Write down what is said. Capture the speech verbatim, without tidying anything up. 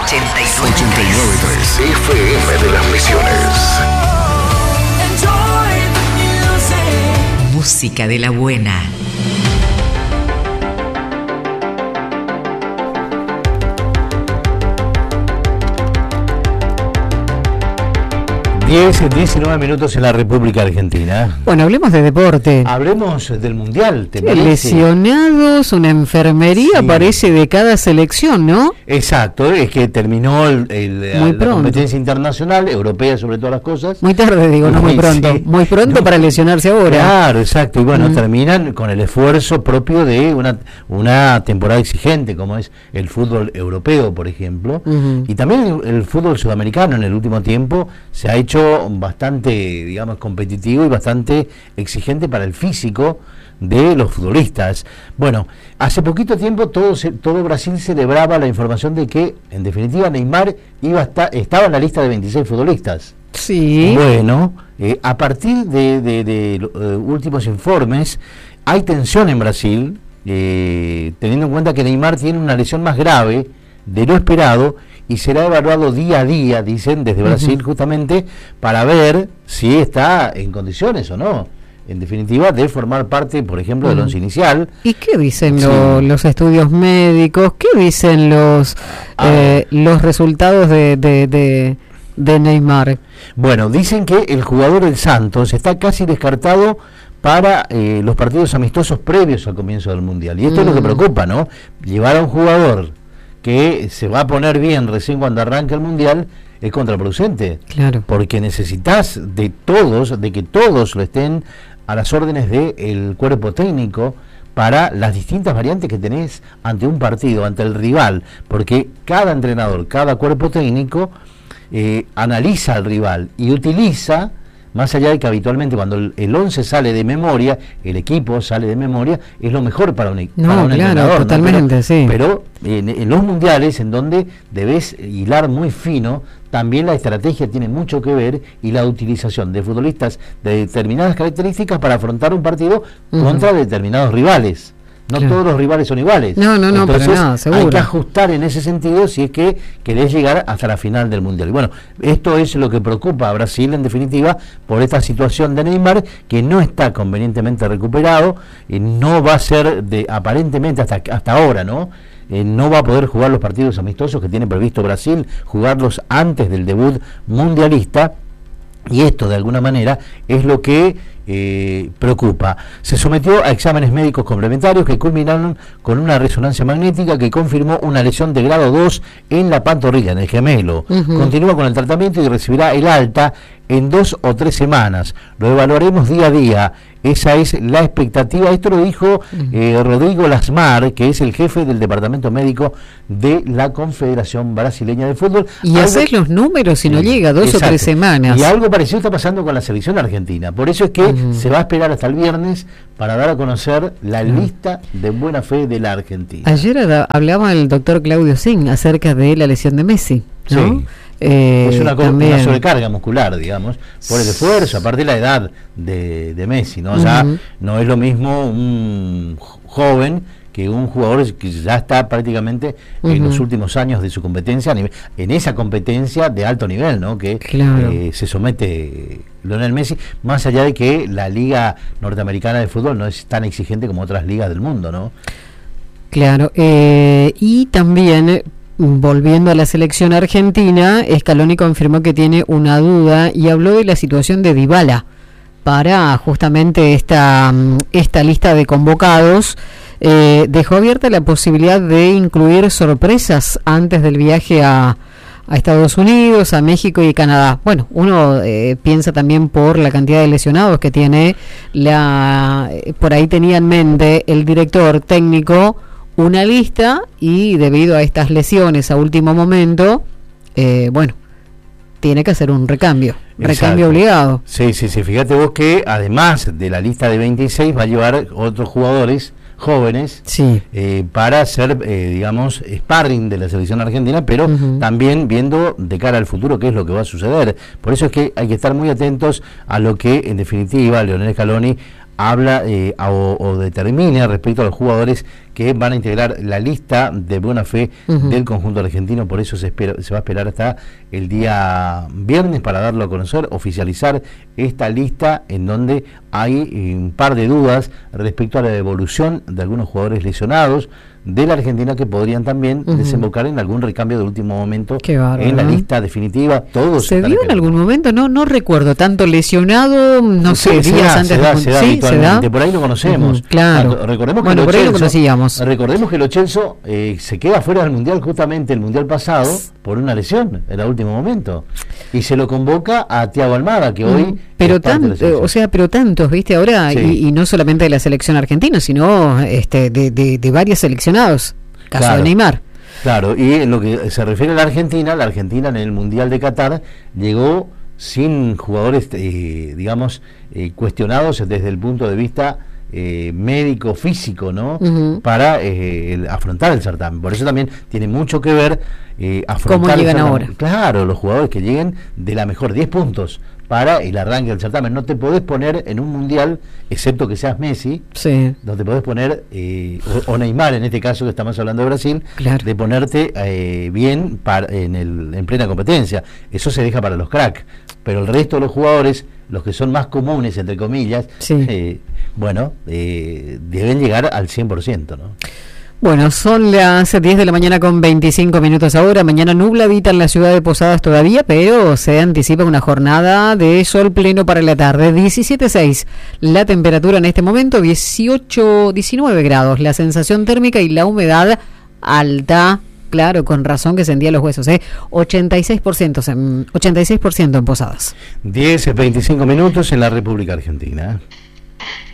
ochenta y nueve punto tres F M de las Misiones. Música de la buena. diez, diecinueve minutos en la República Argentina. Bueno, hablemos de deporte. Hablemos del Mundial, ¿te Sí, parece? lesionados, una enfermería Sí. parece de cada selección, ¿no? Exacto, es que terminó el, el, Muy la pronto. competencia internacional, europea sobre todas las cosas. Muy tarde, digo, no muy Sí, pronto. sí. Muy pronto No. para lesionarse ahora. Claro, exacto. Y bueno, Mm. terminan con el esfuerzo propio de una, una temporada exigente, como es el fútbol europeo, por ejemplo. Ujú. Y también el, el fútbol sudamericano en el último tiempo se ha hecho bastante, digamos, competitivo y bastante exigente para el físico de los futbolistas. Bueno, hace poquito tiempo todo, se- todo Brasil celebraba la información de que, en definitiva, Neymar iba a estar, estaba en la lista de veintiséis futbolistas. Sí. Bueno, eh, a partir de, de, de, eh, últimos informes, hay tensión en Brasil, eh, teniendo en cuenta que Neymar tiene una lesión más grave de lo esperado y será evaluado día a día, dicen desde Brasil, Ujú. justamente para ver si está en condiciones o no, en definitiva, de formar parte, por ejemplo, del Ujú. once inicial. ¿Y qué dicen Sí. lo- los estudios médicos? ¿Qué dicen los Ah. eh, los resultados de, de, de, de Neymar? Bueno, dicen que el jugador del Santos está casi descartado para eh, los partidos amistosos previos al comienzo del Mundial. Y esto es lo que Mm. preocupa, ¿no? Llevar a un jugador que se va a poner bien recién cuando arranca el Mundial es contraproducente. Claro. Porque necesitas de todos, de que todos lo estén a las órdenes del cuerpo técnico para las distintas variantes que tenés ante un partido, ante el rival, porque cada entrenador, cada cuerpo técnico eh, analiza al rival y utiliza, más allá de que habitualmente cuando el, el once sale de memoria, el equipo sale de memoria, es lo mejor para un, e- No, para un claro, entrenador, ¿no? totalmente, Pero- sí. Pero en, en los mundiales, en donde debes hilar muy fino, también la estrategia tiene mucho que ver y la utilización de futbolistas de determinadas características para afrontar un partido Ujú. contra determinados rivales. No Claro. todos los rivales son iguales. No, no, no, para Entonces, nada, seguro. hay que ajustar en ese sentido si es que querés llegar hasta la final del Mundial. Y bueno, esto es lo que preocupa a Brasil, en definitiva, por esta situación de Neymar, que no está convenientemente recuperado, y no va a ser, de aparentemente hasta, hasta ahora, ¿no? Eh, no va a poder jugar los partidos amistosos que tiene previsto Brasil, jugarlos antes del debut mundialista. Y esto, de alguna manera, es lo que eh, preocupa. Se sometió a exámenes médicos complementarios que culminaron con una resonancia magnética que confirmó una lesión de grado dos en la pantorrilla, en el gemelo. Ujú. Continúa con el tratamiento y recibirá el alta en dos o tres semanas. Lo evaluaremos día a día. Esa es la expectativa. Esto lo dijo eh, Rodrigo Lasmar, que es el jefe del departamento médico de la Confederación Brasileña de Fútbol. Y Algo- haces los números si no Sí, llega, dos exacto. o tres semanas. Y algo parecido está pasando con la selección argentina. Por eso es que Ujú. se va a esperar hasta el viernes para dar a conocer la lista de buena fe de la Argentina. Ayer ada- hablaba el doctor Claudio Sin acerca de la lesión de Messi, ¿no? Sí. Eh, Es una, co- también. una sobrecarga muscular, digamos, por el esfuerzo, aparte de la edad de, de Messi, ¿no? O sea, Ujú. no es lo mismo un jo- joven que un jugador que ya está prácticamente en Ujú. los últimos años de su competencia, a nivel- en esa competencia de alto nivel, ¿no? Que Claro. eh, se somete Lionel Messi, más allá de que la liga norteamericana de fútbol no es tan exigente como otras ligas del mundo, ¿no? Claro, eh, y también, eh, volviendo a la selección argentina, Scaloni confirmó que tiene una duda y habló de la situación de Dybala para justamente esta, mm, esta lista de convocados. Eh, dejó abierta la posibilidad de incluir sorpresas antes del viaje a, a Estados Unidos, a México y Canadá. Bueno, uno eh, piensa también por la cantidad de lesionados que tiene. La, eh, por ahí tenía en mente el director técnico una lista y debido a estas lesiones a último momento, eh, bueno, tiene que hacer un recambio, recambio Exacto. obligado. Sí, sí, sí, fíjate vos que además de la lista de veintiséis va a llevar otros jugadores jóvenes Sí. eh, para ser, eh, digamos, sparring de la selección argentina, pero Ujú. también viendo de cara al futuro qué es lo que va a suceder. Por eso es que hay que estar muy atentos a lo que, en definitiva, Lionel Scaloni habla eh, o, o determina respecto a los jugadores que van a integrar la lista de buena fe uh-huh. del conjunto argentino, por eso se espera, se va a esperar hasta el día viernes para darlo a conocer, oficializar esta lista en donde hay un par de dudas respecto a la evolución de algunos jugadores lesionados de la Argentina que podrían también uh-huh. desembocar en algún recambio de último momento en la lista definitiva. Todos ¿Se dio en algún momento? No no recuerdo, tanto lesionado, no sé, sí, días da, antes se de da, se da ¿Sí? habitualmente, ¿Se da? por ahí lo conocemos. Uh-huh, claro. Tanto, recordemos bueno, que por lo ahí lo Chelsea, conocíamos. Recordemos que Lo Celso eh, se queda fuera del Mundial, justamente el Mundial pasado, por una lesión en el último momento. Y se lo convoca a Thiago Almada, que uh-huh. hoy... Pero tan, o sea, pero tantos, ¿viste? Ahora, sí. y, y no solamente de la selección argentina, sino este de, de, de varios seleccionados. Caso claro, de Neymar. Claro, y en lo que se refiere a la Argentina, la Argentina en el Mundial de Qatar llegó sin jugadores, eh, digamos, eh, cuestionados desde el punto de vista eh, médico, físico, ¿no? Uh-huh. Para eh, el, afrontar el certamen. Por eso también tiene mucho que ver eh, afrontar ¿Cómo llegan el ahora? Claro, los jugadores que lleguen de la mejor, diez puntos para el arranque del certamen. No te podés poner en un mundial, excepto que seas Messi, sí. no te podés poner, eh, o, o Neymar en este caso que estamos hablando de Brasil, claro. de ponerte eh, bien para, en, el, en plena competencia. Eso se deja para los cracks, pero el resto de los jugadores, los que son más comunes, entre comillas, sí. eh, bueno, eh, deben llegar al cien por ciento, ¿no? Bueno, son las diez de la mañana con veinticinco minutos ahora. Mañana nubladita en la ciudad de Posadas todavía, pero se anticipa una jornada de sol pleno para la tarde. diecisiete punto seis la temperatura en este momento, dieciocho, diecinueve grados la sensación térmica y la humedad alta. Claro, con razón que sentía los huesos, ¿eh? ochenta y seis por ciento, ochenta y seis por ciento en Posadas. diez, veinticinco minutos en la República Argentina.